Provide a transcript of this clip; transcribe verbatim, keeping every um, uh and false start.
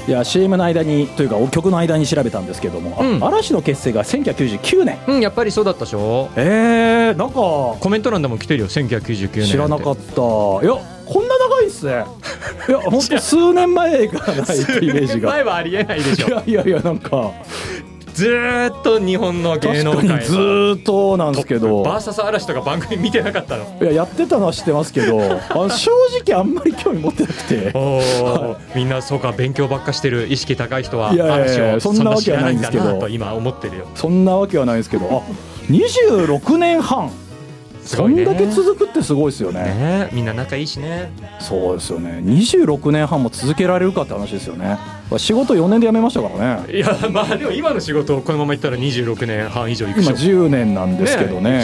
いや シーエム の間にというか曲の間に調べたんですけども、うん、嵐の結成がせんきゅうひゃくきゅうじゅうきゅうねん、 うん、やっぱりそうだったでしょ。 えー、なんかコメント欄でも来てるよ、せんきゅうひゃくきゅうじゅうきゅうねん知らなかった。いやこんな長いっすね。いやほんと数年前からないってイメージが数年前はありえないでしょ。 いやいやいやなんかずーっと日本の芸能界確かにずーっとなんですけど、 バーサス嵐とか番組見てなかったの？ いややってたのは知ってますけどあの正直あんまり興味持ってなくてお、はい、みんなそうか勉強ばっかしてる意識高い人は嵐をそんな知らないんだなと今思ってるよ。 そんなわけはないんですけど、あにじゅうろくねんはん、そんだけ続くってすごいですよ ね, ねみんな仲いいしね。 そうですよね。にじゅうろくねんはんも続けられるかって話ですよね。仕事よねんで辞めましたからね。 いやまあでも今の仕事をこのままいったらにじゅうろくねんはん以上いくでしょ。 今じゅうねんなんですけどね